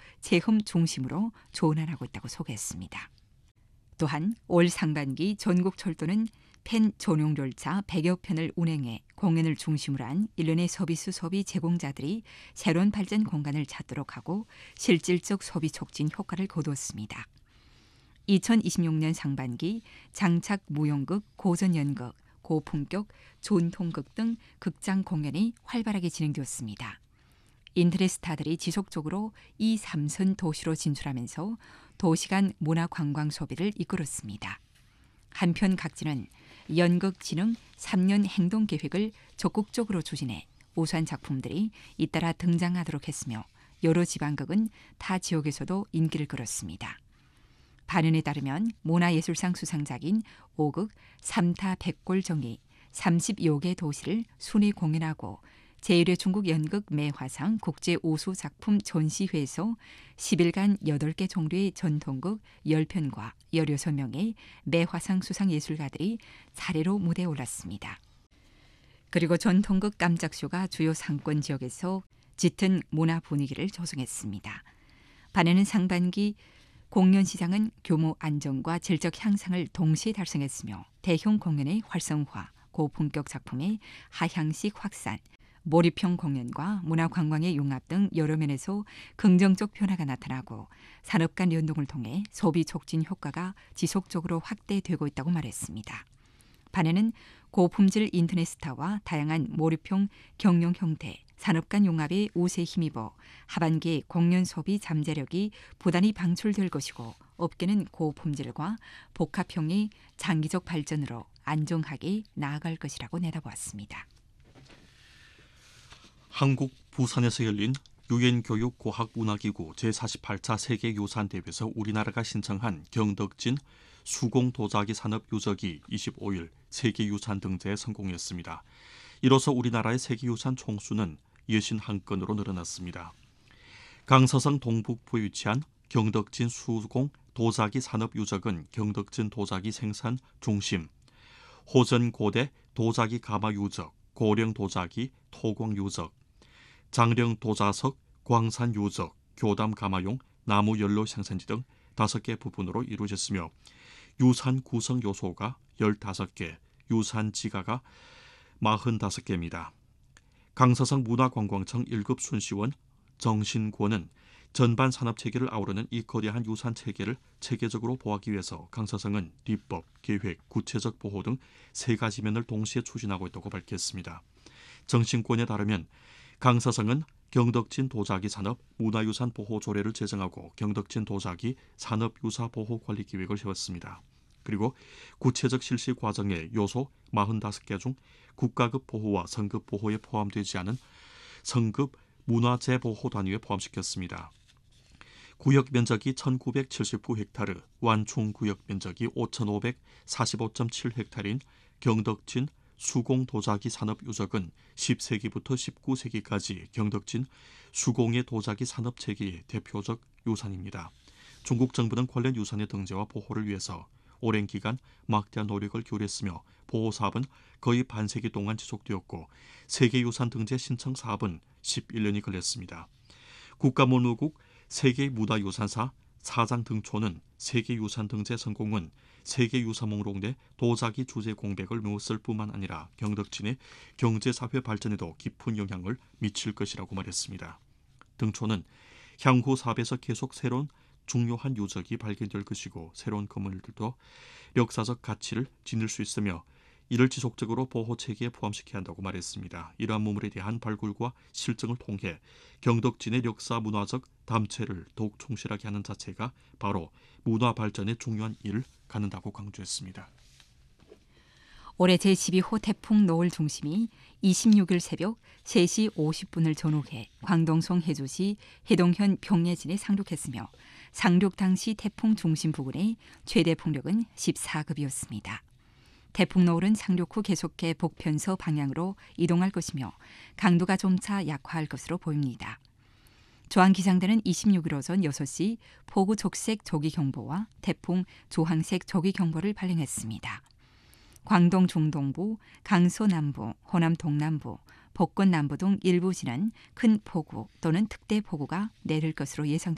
재흠 중심으로 조난하고 있다고 소개했습니다. 또한 올 상반기 전국철도는 펜 전용열차 100여 편을 운행해 공연을 중심으로 한 일련의 서비스 소비 제공자들이 새로운 발전 공간을 찾도록 하고 실질적 소비 촉진 효과를 거두었습니다. 2026년 상반기 장착 무용극, 고전연극, 고품격, 전통극 등 극장 공연이 활발하게 진행되었습니다. 인터넷 스타들이 지속적으로 이 3선 도시로 진출하면서 도시 간 문화 관광 소비를 이끌었습니다. 한편 각지는 연극 진흥 3년 행동 계획을 적극적으로 추진해 우수한 작품들이 잇따라 등장하도록 했으며 여러 지방극은 타 지역에서도 인기를 끌었습니다. 반연에 따르면 문화예술상 수상작인 5극 3타 100골정이 30여 개 도시를 순위 공연하고 제1회 중국 연극 매화상 국제 우수 작품 전시회에서 10일간 8개 종류의 전통극 10편과 16명의 매화상 수상 예술가들이 차례로 무대에 올랐습니다. 그리고 전통극 깜짝쇼가 주요 상권 지역에서 짙은 문화 분위기를 조성했습니다. 반면은 상반기 공연 시장은 규모 안정과 질적 향상을 동시에 달성했으며 대형 공연의 활성화, 고품격 작품의 하향식 확산, 몰입형 공연과 문화관광의 융합 등 여러 면에서 긍정적 변화가 나타나고 산업 간 연동을 통해 소비 촉진 효과가 지속적으로 확대되고 있다고 말했습니다. 반면은 고품질 인터넷 스타와 다양한 몰입형 경영 형태, 산업 간 융합에 우세 힘입어 하반기 공연 소비 잠재력이 부단히 방출될 것이고 업계는 고품질과 복합형의 장기적 발전으로 안정하게 나아갈 것이라고 내다보았습니다. 한국 부산에서 열린 유엔교육과학문화기구 제48차 세계유산대회에서 우리나라가 신청한 경덕진 수공도자기 산업유적이 25일 세계유산 등재에 성공했습니다. 이로써 우리나라의 세계유산 총수는 61건으로 늘어났습니다. 강서성 동북부에 위치한 경덕진 수공 도자기 산업유적은 경덕진 도자기 생산 중심, 호전고대 도자기 가마유적, 고령 도자기 토광유적, 장령 도자석 광산유적, 교담 가마용 나무 연료 생산지 등 5개 부분으로 이루어졌으며 유산 구성 요소가 15개, 유산 지가가 45개입니다. 강서성 문화관광청 1급 순시원 정신권은 전반 산업체계를 아우르는 이 거대한 유산체계를 체계적으로 보호하기 위해서 강서성은 입법, 계획, 구체적 보호 등 3가지 면을 동시에 추진하고 있다고 밝혔습니다. 정신권에 따르면 강서성은 경덕진 도자기 산업 문화유산 보호 조례를 제정하고 경덕진 도자기 산업유사 보호 관리 계획을 세웠습니다. 그리고 구체적 실시 과정의 요소 45개 중 국가급 보호와 성급 보호에 포함되지 않은 성급 문화재보호 단위에 포함시켰습니다. 구역 면적이 1979헥타르, 완충 구역 면적이 5,545.7헥타르인 경덕진 수공도자기 산업유적은 10세기부터 19세기까지 경덕진 수공의 도자기 산업체계의 대표적 유산입니다. 중국 정부는 관련 유산의 등재와 보호를 위해서 오랜 기간 막대한 노력을 기울였으며 보호 사업은 거의 반세기 동안 지속되었고 세계유산 등재 신청 사업은 11년이 걸렸습니다. 국가문화국 세계문화유산사 사장 등초는 세계유산 등재 성공은 세계유산 목록 내 도자기 주재 공백을 메웠을 뿐만 아니라 경덕진의 경제사회 발전에도 깊은 영향을 미칠 것이라고 말했습니다. 등초는 향후 사업에서 계속 새로운 중요한 유적이 발견될 것이고 새로운 건물들도 역사적 가치를 지닐 수 있으며 이를 지속적으로 보호체계에 포함시켜야 한다고 말했습니다. 이러한 문물에 대한 발굴과 실증을 통해 경덕진의 역사 문화적 담채를 더욱 충실하게 하는 자체가 바로 문화 발전에 중요한 일을 갖는다고 강조했습니다. 올해 제12호 태풍 노을 중심이 26일 새벽 3시 50분을 전후해 광동성 해주시 해동현 병예진에 상륙했으며 상륙 당시 태풍 중심 부근의 최대 풍력은 14급이었습니다. 태풍 노을은 상륙 후 계속해 북편서 방향으로 이동할 것이며 강도가 점차 약화할 것으로 보입니다. 조항기상대는 26일 오전 6시 폭우 족색 조기경보와 태풍 조항색 조기경보를 발령했습니다. 광동 중동부, 강서 남부, 호남 동남부, 복건 남부 등 일부 지는 큰 폭우 또는 특대 폭우가 내릴 것으로 예상됩니다.